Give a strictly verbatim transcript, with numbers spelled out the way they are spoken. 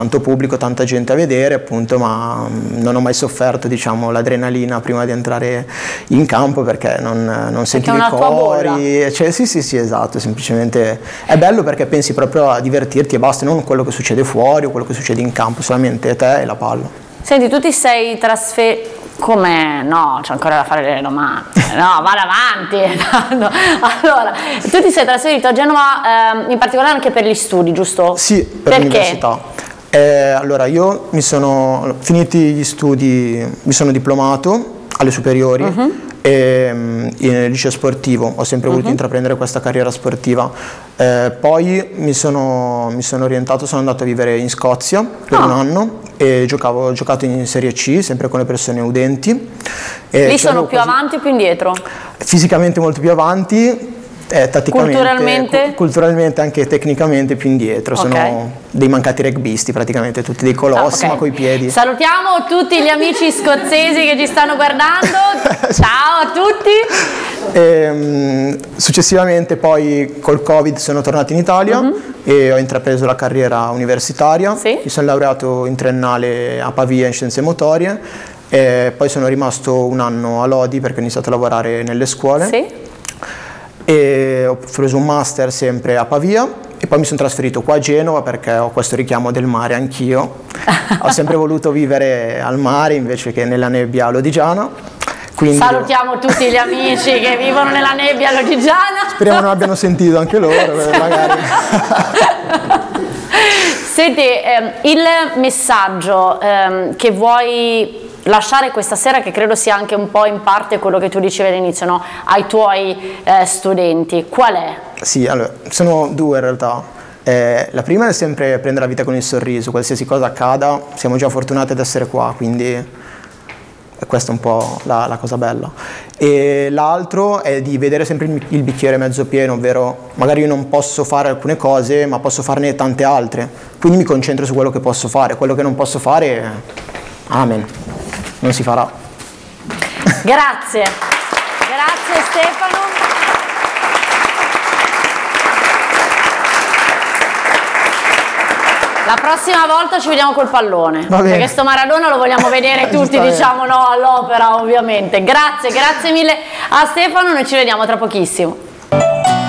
tanto pubblico, tanta gente a vedere appunto, ma non ho mai sofferto, diciamo, l'adrenalina prima di entrare in campo, perché non, non sentivi i cori, cioè, sì sì sì esatto, semplicemente è bello perché pensi proprio a divertirti e basta, non quello che succede fuori o quello che succede in campo, solamente te e la palla. Senti, tu ti sei trasferito, come? No, c'è ancora da fare le domande, no, vado avanti. No. Allora, tu ti sei trasferito a Genova eh, in particolare anche per gli studi, giusto? Sì, per l'università. Eh, allora, io mi sono, finiti gli studi, mi sono diplomato alle superiori, uh-huh. e, nel liceo sportivo, ho sempre voluto uh-huh. intraprendere questa carriera sportiva. Eh, poi mi sono, mi sono orientato, sono andato a vivere in Scozia per oh. un anno e giocavo, ho giocato in Serie C, sempre con le persone udenti. E lì sono più quasi, avanti o più indietro? Fisicamente molto più avanti. Eh, tatticamente, culturalmente? Cu- culturalmente anche tecnicamente più indietro, okay. Sono dei mancati rugbyisti praticamente, tutti dei colossi, ah, okay. ma coi piedi. Salutiamo tutti gli amici scozzesi che ci stanno guardando, ciao a tutti. E, um, successivamente poi col Covid sono tornato in Italia uh-huh. e ho intrapreso la carriera universitaria, sì. mi sono laureato in triennale a Pavia in scienze motorie e poi sono rimasto un anno a Lodi perché ho iniziato a lavorare nelle scuole. Sì. E ho preso un master sempre a Pavia e poi mi sono trasferito qua a Genova perché ho questo richiamo del mare anch'io. Ho sempre voluto vivere al mare invece che nella nebbia lodigiana. Quindi salutiamo tutti gli amici che vivono nella nebbia lodigiana. Speriamo non abbiano sentito anche loro, magari. Senti, ehm, il messaggio ehm, che vuoi lasciare questa sera, che credo sia anche un po' in parte quello che tu dicevi all'inizio, no? Ai tuoi eh, studenti, qual è? Sì, allora, sono due in realtà. Eh, la prima è sempre prendere la vita con il sorriso, qualsiasi cosa accada, siamo già fortunati ad essere qua, quindi questa è un po' la, la cosa bella. E l'altro è di vedere sempre il, il bicchiere mezzo pieno, ovvero magari io non posso fare alcune cose, ma posso farne tante altre, quindi mi concentro su quello che posso fare, quello che non posso fare, amen. Non si farà. Grazie, grazie Stefano. La prossima volta ci vediamo col pallone, perché sto Maradona lo vogliamo vedere tutti, diciamo, no, all'opera ovviamente. Grazie, grazie mille a Stefano, noi ci vediamo tra pochissimo.